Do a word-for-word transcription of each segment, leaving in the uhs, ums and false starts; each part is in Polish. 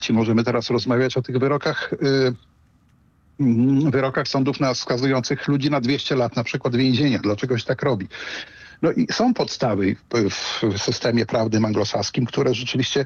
Możemy teraz rozmawiać o tych wyrokach, yy, wyrokach sądów na skazujących ludzi na dwieście lat, na przykład więzienia. Dlaczego się tak robi? No i są podstawy w systemie prawnym anglosaskim, które rzeczywiście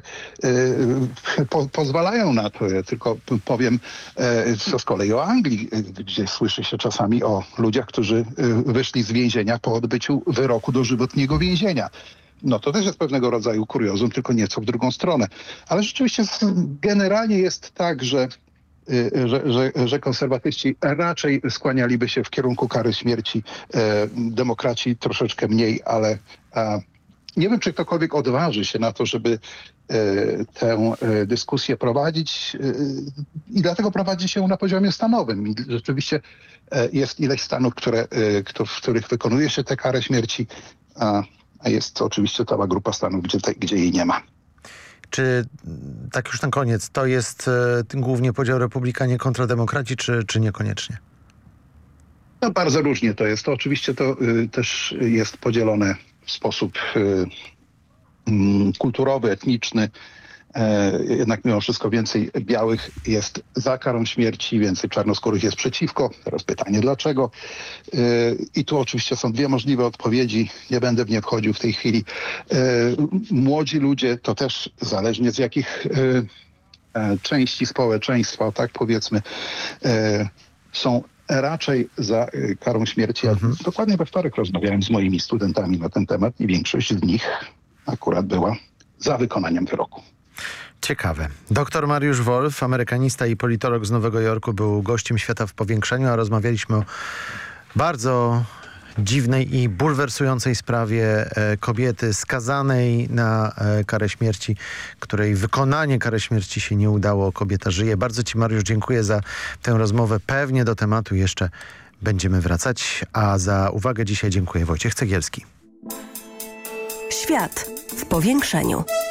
y, po, pozwalają na to. Ja tylko powiem y, co z kolei o Anglii, y, gdzie słyszy się czasami o ludziach, którzy y, wyszli z więzienia po odbyciu wyroku dożywotniego więzienia. No to też jest pewnego rodzaju kuriozum, tylko nieco w drugą stronę. Ale rzeczywiście generalnie jest tak, że Że, że, że konserwatyści raczej skłanialiby się w kierunku kary śmierci, e, demokraci troszeczkę mniej, ale e, nie wiem, czy ktokolwiek odważy się na to, żeby e, tę e, dyskusję prowadzić e, i dlatego prowadzi się ją na poziomie stanowym. I rzeczywiście e, jest ileś stanów, które, e, kto, w których wykonuje się tę karę śmierci, a, a jest oczywiście cała grupa stanów, gdzie, te, gdzie jej nie ma. Czy, tak już na koniec, to jest e, głównie podział republikanie kontra demokraci, czy, czy niekoniecznie? No bardzo różnie to jest. To oczywiście to y, też jest podzielone w sposób y, y, kulturowy, etniczny. E, jednak mimo wszystko więcej białych jest za karą śmierci, więcej czarnoskórych jest przeciwko. Teraz pytanie dlaczego. E, I tu oczywiście są dwie możliwe odpowiedzi. Nie będę w nie wchodził w tej chwili. E, młodzi ludzie to też zależnie z jakich e, e, części społeczeństwa, tak powiedzmy, e, są raczej za e, karą śmierci. Ja Mhm. dokładnie we wtorek rozmawiałem z moimi studentami na ten temat i większość z nich akurat była za wykonaniem wyroku. Ciekawe. Doktor Mariusz Wolf, amerykanista i politolog z Nowego Jorku, był gościem Świata w Powiększeniu, a rozmawialiśmy o bardzo dziwnej i bulwersującej sprawie e, kobiety skazanej na e, karę śmierci, której wykonanie kary śmierci się nie udało. Kobieta żyje. Bardzo Ci, Mariusz, dziękuję za tę rozmowę. Pewnie do tematu jeszcze będziemy wracać, a za uwagę dzisiaj dziękuję Wojciech Cegielski. Świat w Powiększeniu.